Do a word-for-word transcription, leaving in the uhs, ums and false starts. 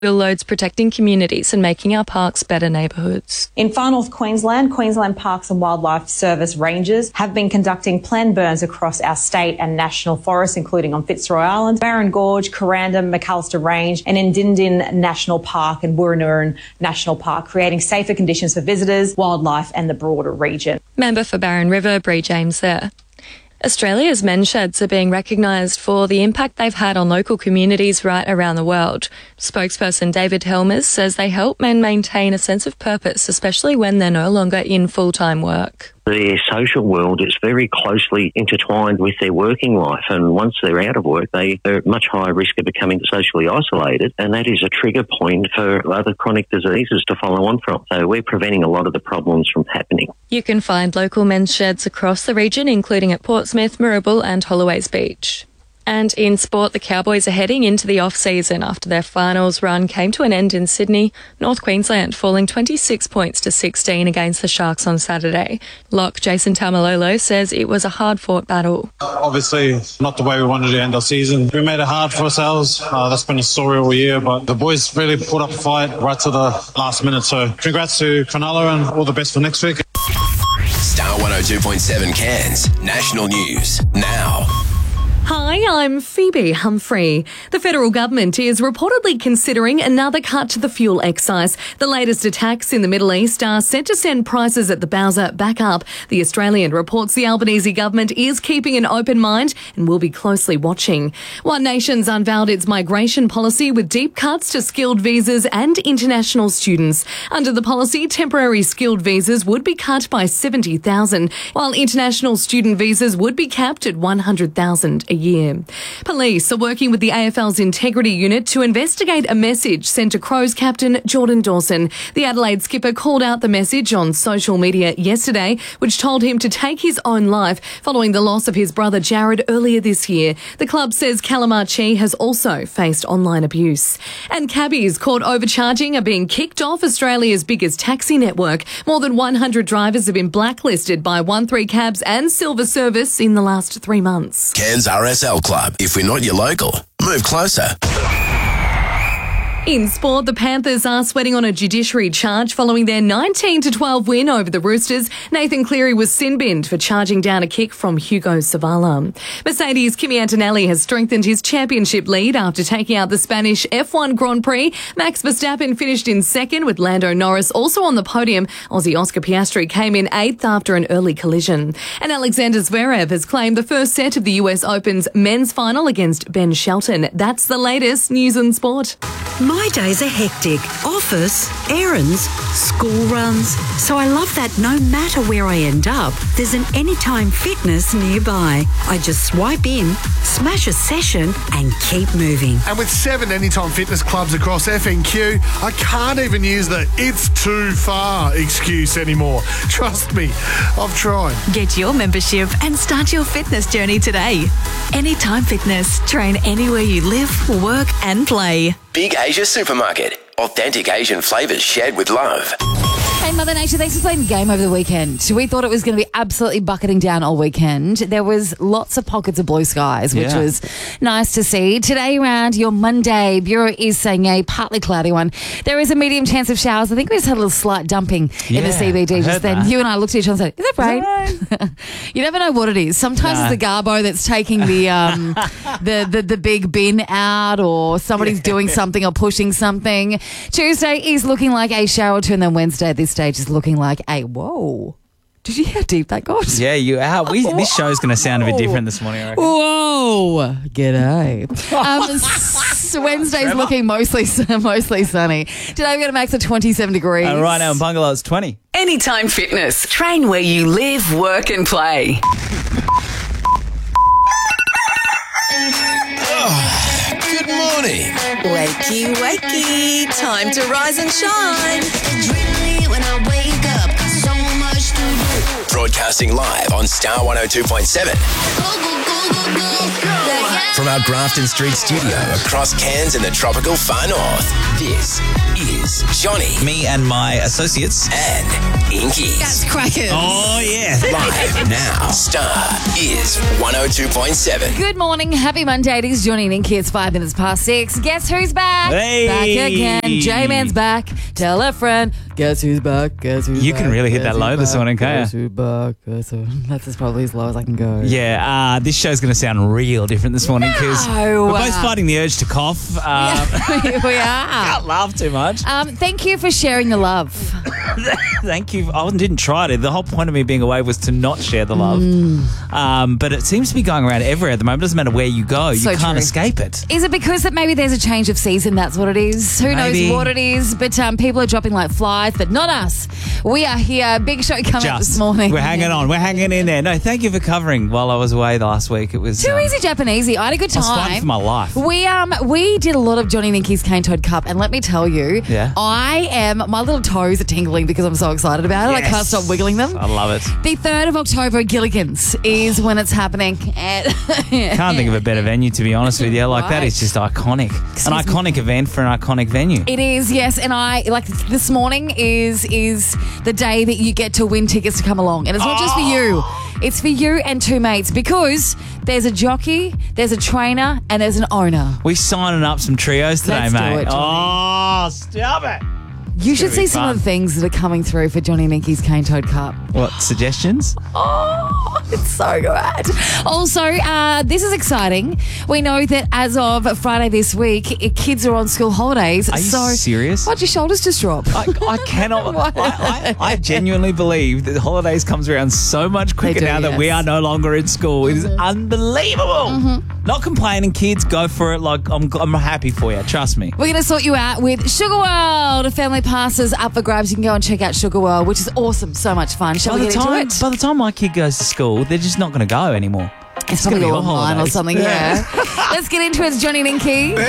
Wheel loads protecting communities and making our parks better neighbourhoods. In Far North Queensland, Queensland Parks and Wildlife Service rangers have been conducting planned burns across our state and national forests, including on Fitzroy Island, Barron Gorge, Corandum, McAllister Range, and in Dindin National Park and Wurrunurrun National Park, creating safer conditions for visitors, wildlife and the broader region. Member for Barron River, Bree James there. Australia's men's sheds are being recognised for the impact they've had on local communities right around the world. Spokesperson David Helmers says they help men maintain a sense of purpose, especially when they're no longer in full-time work. Their social world is very closely intertwined with their working life, and once they're out of work, they are at much higher risk of becoming socially isolated, and that is a trigger point for other chronic diseases to follow on from. So we're preventing a lot of the problems from happening. You can find local men's sheds across the region, including at Portsmouth, Moorabool and Holloways Beach. And in sport, the Cowboys are heading into the off-season after their finals run came to an end in Sydney, North Queensland, falling twenty-six points to sixteen against the Sharks on Saturday. Lock Jason Tamalolo says it was a hard-fought battle. Obviously, not the way we wanted to end our season. We made it hard for ourselves. Uh, that's been a story all year, but the boys really put up a fight right to the last minute. So congrats to Cronulla and all the best for next week. Star one oh two point seven Cairns, national news, now. Hi, I'm Phoebe Humphrey. The federal government is reportedly considering another cut to the fuel excise. The latest attacks in the Middle East are set to send prices at the bowser back up. The Australian reports the Albanese government is keeping an open mind and will be closely watching. One Nation's unveiled its migration policy with deep cuts to skilled visas and international students. Under the policy, temporary skilled visas would be cut by seventy thousand, while international student visas would be capped at one hundred thousand a year. Police are working with the A F L's Integrity Unit to investigate a message sent to Crows captain Jordan Dawson. The Adelaide skipper called out the message on social media yesterday, which told him to take his own life following the loss of his brother Jared earlier this year. The club says Calamarchi has also faced online abuse. And cabbies caught overcharging are being kicked off Australia's biggest taxi network. More than one hundred drivers have been blacklisted by one three Cabs and Silver Service in the last three months. Cairns R S L Club. If we're not your local, move closer. In sport, the Panthers are sweating on a judiciary charge following their nineteen to twelve win over the Roosters. Nathan Cleary was sin-binned for charging down a kick from Hugo Savala. Mercedes' Kimi Antonelli has strengthened his championship lead after taking out the Spanish F one Grand Prix. Max Verstappen finished in second with Lando Norris also on the podium. Aussie Oscar Piastri came in eighth after an early collision. And Alexander Zverev has claimed the first set of the U S Open's men's final against Ben Shelton. That's the latest news in sport. My days are hectic. Office, errands, school runs. So I love that no matter where I end up, there's an Anytime Fitness nearby. I just swipe in, smash a session and keep moving. And with seven Anytime Fitness clubs across F N Q, I can't even use the "it's too far" excuse anymore. Trust me, I've tried. Get your membership and start your fitness journey today. Anytime Fitness. Train anywhere you live, work and play. Big Asia Supermarket. Authentic Asian flavours shared with love. Hey, Mother Nature, thanks for playing the game over the weekend. We thought it was going to be absolutely bucketing down all weekend. There was lots of pockets of blue skies, which Yeah. was nice to see. Today around your Monday, Bureau is saying a partly cloudy one. There is a medium chance of showers. I think we just had a little slight dumping in Yeah, the C B D I just heard then. that. You and I looked at each other and said, is that rain? You never know what it is. Sometimes No. it's the Garbo that's taking the, um, the, the, the big bin out, or somebody's doing something or pushing something. Tuesday is looking like a shower or two, and then Wednesday at this stage is looking like a whoa. Did you hear how deep that got? Yeah, you are. We, this show's going to sound a bit different this morning, I reckon. Whoa. G'day. um, s- Wednesday's looking mostly mostly sunny. Today we've got a max of twenty-seven degrees. Uh, right now in Bungalow, it's twenty. Anytime Fitness. Train where you live, work and play. Good morning. Wakey, wakey. Time to rise and shine. Dreamy when I wake up, so much to do. Broadcasting live on Star one oh two point seven. From our Grafton Street studio across Cairns in the tropical far north, this is Johnny. Me and my associates. And Inky. That's crackers. Oh, yeah. Live now. Star is one oh two point seven. Good morning. Happy Monday. It is Johnny and Inky. It's five minutes past six. Guess who's back? Hey. Back again. J-Man's back. Tell a friend. Guess who's back? Guess who's You back? can really hit Guess that low who's this back? morning, can't Guess who's back? Guess who... That's as probably as low as I can go. Yeah, uh, this show's going to sound real different this morning because No. we're both fighting the urge to cough. Um, we are. can't laugh too much. Um, thank you for sharing the love. Thank you. I didn't try to. The whole point of me being away was to not share the love. Mm. Um, but it seems to be going around everywhere at the moment. It doesn't matter where you go. So you can't true. escape it. Is it because that maybe there's a change of season? That's what it is. Who Maybe. knows what it is? But um, people are dropping like flies, but not us. We are here. Big show coming up this morning. We're hanging on. We're hanging in there. No, thank you for covering while I was away last week. It was Too um, easy Japanesey. I had a good I was time. fighting for my life. We um we did a lot of Johnny and Inky's Cane Toad Cup, and let me tell you, Yeah. I am my little toes are tingling because I'm so excited about it. I can't Yes. stop wiggling them. I love it. The third of October, Gilligan's is when it's happening. And Can't think of a better venue, to be honest with you. Like, that Right. is just iconic. An me. iconic event for an iconic venue. It is, yes, and I like this morning is is the day that you get to win tickets to come along, and it's not just for you; it's for you and two mates because there's a jockey, there's a trainer, and there's an owner. We're signing up some trios today, Let's do mate. it, Johnny. Oh, stop it. You should gonna see be some fun. of the things that are coming through for Johnny and Inky's Cane Toad Cup. What, suggestions? Oh, it's so good. Also, uh, this is exciting. We know that as of Friday this week, i- kids are on school holidays. Are you so serious? Why'd your shoulders just drop? I, I cannot. I, I, I genuinely believe that the holidays comes around so much quicker do, now that we yes. are no longer in school. It is unbelievable. Not complaining, kids. Go for it. Like I'm, I'm happy for you. Trust me. We're going to sort you out with Sugar World. Family passes up for grabs. You can go and check out Sugar World, which is awesome. So much fun. Shall By we the get time, into it? by the time my kid goes to school, they're just not going to go anymore. It's gonna probably be all all online or holidays. something, yeah. Let's get into it. It's Johnny and Inky.